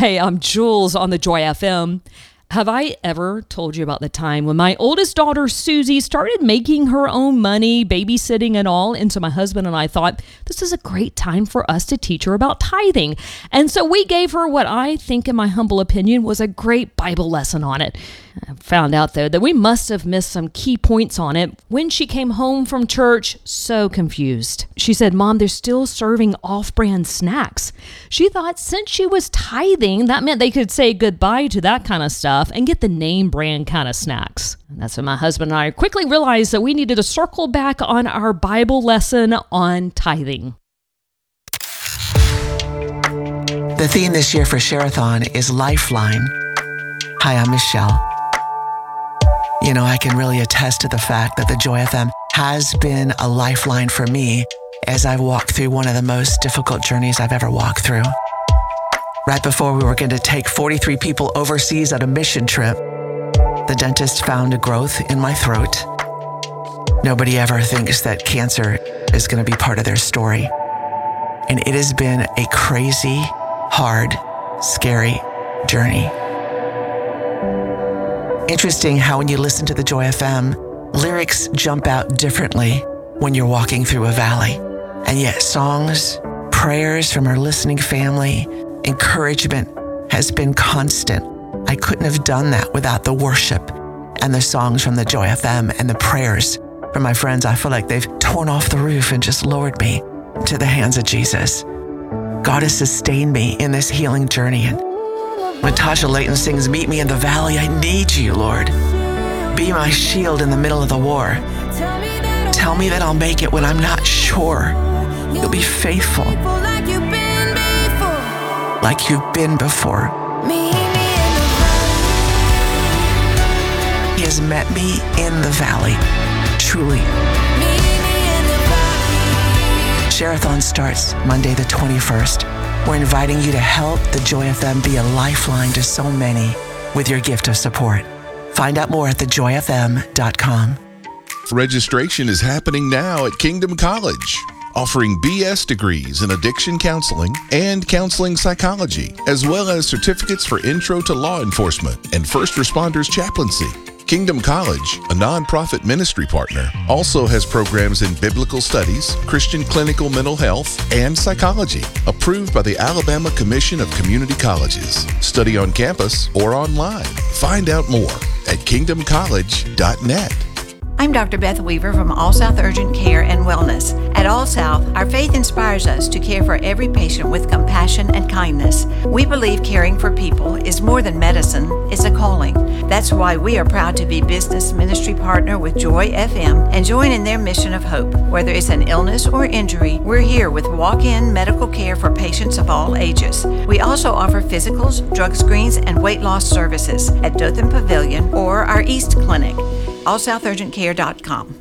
Hey, I'm Jules on the Joy FM. Have I ever told you about the time when my oldest daughter, Susie, started making her own money, babysitting and all? And so my husband and I thought, this is a great time for us to teach her about tithing. And so we gave her what I think, in my humble opinion, was a great Bible lesson on it. I found out, though, that we must have missed some key points on it when she came home from church, so confused. She said, Mom, they're still serving off-brand snacks. She thought since she was tithing, that meant they could say goodbye to that kind of stuff and get the name brand kind of snacks. And that's when my husband and I quickly realized that we needed to circle back on our Bible lesson on tithing. The theme this year for Share-a-thon is Lifeline. Hi, I'm Michelle. You know, I can really attest to the fact that the Joy FM has been a lifeline for me as I've walked through one of the most difficult journeys I've ever walked through. Right before we were going to take 43 people overseas on a mission trip, the dentist found a growth in my throat. Nobody ever thinks that cancer is going to be part of their story. And it has been a crazy, hard, scary journey. Interesting how when you listen to the Joy FM, lyrics jump out differently when you're walking through a valley. And yet songs, prayers from our listening family, encouragement has been constant. I couldn't have done that without the worship and the songs from the Joy FM and the prayers from my friends. I feel like they've torn off the roof and just lowered me to the hands of Jesus. God has sustained me in this healing journey. And Natasha Layton sings, Meet me in the valley, I need you, Lord. Be my shield in the middle of the war. Tell me that I'll make it when I'm not sure. You'll be faithful. Like you've been before. He has met me in the valley, truly. Share-a-thon starts Monday the 21st. We're inviting you to help the Joy FM be a lifeline to so many with your gift of support. Find out more at thejoyfm.com. Registration is happening now at Kingdom College, offering BS degrees in addiction counseling and counseling psychology, as well as certificates for Intro to Law Enforcement and First Responders Chaplaincy. Kingdom College, a nonprofit ministry partner, also has programs in biblical studies, Christian clinical mental health, and psychology, approved by the Alabama Commission of Community Colleges. Study on campus or online. Find out more at kingdomcollege.net. I'm Dr. Beth Weaver from All South Urgent Care and Wellness. At All South, our faith inspires us to care for every patient with compassion and kindness. We believe caring for people is more than medicine, it's a calling. That's why we are proud to be business ministry partner with Joy FM and join in their mission of hope. Whether it's an illness or injury, we're here with walk-in medical care for patients of all ages. We also offer physicals, drug screens, and weight loss services at Dothan Pavilion or our East Clinic. AllSouthUrgentCare.com.